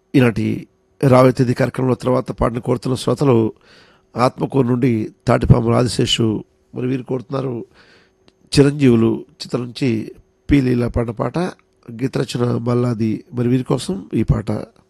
ఈనాటి రాబోయే తేదీ కార్యక్రమంలో తర్వాత పాటను కోరుతున్న శ్రోతలు ఆత్మకూరు నుండి తాటిపాము ఆదిశేషు, మరి వీరు కోరుతున్నారు చిరంజీవులు చిత్రం నుంచి పీలీల పాట. గీత రచన మల్లాది. మరి వీరి కోసం ఈ పాట.